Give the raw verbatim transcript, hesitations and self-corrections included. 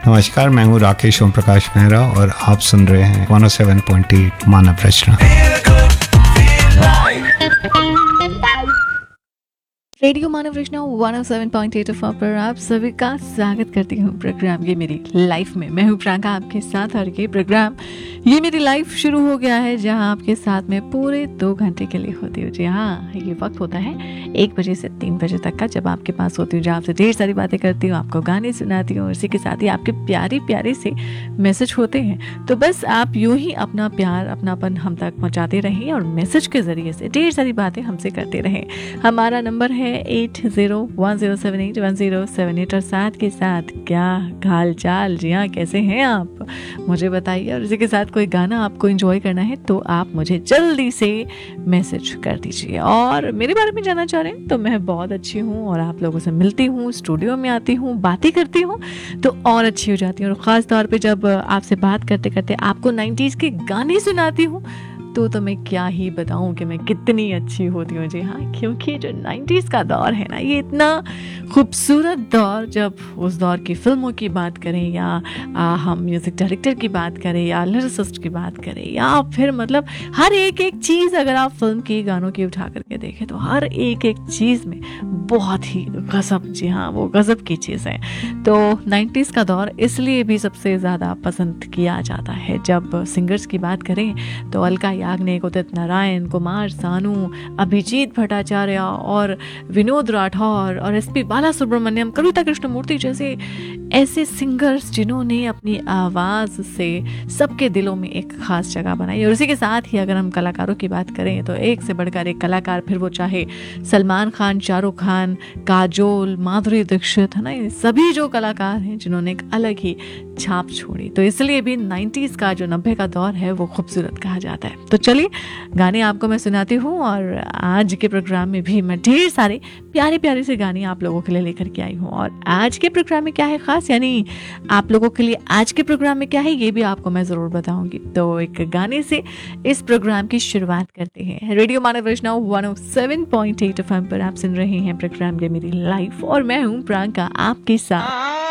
नमस्कार, मैं हूँ राकेश ओम प्रकाश मेहरा और आप सुन रहे हैं one O seven point eight मानव रचना। रेडियो मानव रचना one O seven point eight F M पर आप सभी का स्वागत करती हूँ प्रोग्राम ये मेरी लाइफ में। मैं हूँ प्रियंका आपके साथ और ये प्रोग्राम ये मेरी लाइफ शुरू हो गया है जहाँ आपके साथ में पूरे दो घंटे के लिए होती हूँ। जी हाँ, ये वक्त होता है एक बजे से तीन बजे तक का, जब आपके पास होती हूँ, जहाँ आपसे ढेर सारी बातें करती हूँ, आपको गाने सुनाती हूँ, इसी के साथ ही आपके प्यारे प्यारे से मैसेज होते हैं। तो बस आप यूँ ही अपना प्यार अपनापन हम तक पहुँचाते रहें और मैसेज के ज़रिए से ढेर सारी बातें हमसे करते रहें। हमारा नंबर है eight zero one zero seven eight one zero seven eight और साथ के साथ क्या हाल चाल, जी हाँ कैसे हैं आप, मुझे बताइए। और इसी के साथ कोई गाना आपको एंजॉय करना है तो आप मुझे जल्दी से मैसेज कर दीजिए। और मेरे बारे में जानना चाह रहे हैं तो मैं बहुत अच्छी हूँ और आप लोगों से मिलती हूँ, स्टूडियो में आती हूँ, बातें करती हूँ तो और अच्छी हो जाती हूँ। और ख़ास तौर पे जब आपसे बात करते करते आपको नाइन्टीज़ के गाने सुनाती हूँ तो तो मैं क्या ही बताऊं कि मैं कितनी अच्छी होती हूँ। जी हाँ, क्योंकि जो नाइन्टीज़ का दौर है ना, ये इतना खूबसूरत दौर, जब उस दौर की फिल्मों की बात करें या आ, हम म्यूज़िक डायरेक्टर की बात करें या लिरिसिस्ट की बात करें या फिर मतलब हर एक एक चीज़ अगर आप फिल्म की गानों की उठा करके देखें तो हर एक एक चीज़ में बहुत ही गज़ब, जी हाँ वो गज़ब की चीज़ है। तो नाइन्टीज़ का दौर इसलिए भी सबसे ज़्यादा पसंद किया जाता है। जब सिंगर्स की बात करें तो अलका याग्निक, उदित नारायण, कुमार सानू, अभिजीत भट्टाचार्य और विनोद राठौर और एस पी बालासुब्रमण्यम, कविता कृष्णमूर्ति जैसे ऐसे सिंगर्स जिन्होंने अपनी आवाज़ से सबके दिलों में एक ख़ास जगह बनाई। और इसी के साथ ही अगर हम कलाकारों की बात करें तो एक से बढ़कर एक कलाकार, फिर वो चाहे सलमान खान, शाहरुख खान, काजोल, माधुरी दीक्षित, है ना, ये सभी जो कलाकार हैं जिन्होंने एक अलग ही छाप छोड़ी। तो इसलिए भी नाइन्टीज़ का जो नब्बे का दौर है वो खूबसूरत कहा जाता है। तो चलिए गाने आपको मैं सुनाती हूँ और आज के प्रोग्राम में भी मैं ढेर सारे प्यारे प्यारे से गाने आप लोगों के लिए लेकर के आई हूँ। और आज के प्रोग्राम में क्या है खास, यानी आप लोगों के लिए आज के प्रोग्राम में क्या है ये भी आपको मैं ज़रूर बताऊंगी। तो एक गाने से इस प्रोग्राम की शुरुआत करते हैं। रेडियो मानव रचना one O seven point eight F M पर आप सुन रहे हैं प्रोग्राम ये मेरी लाइफ और मैं हूँ प्रियंका आपके साथ।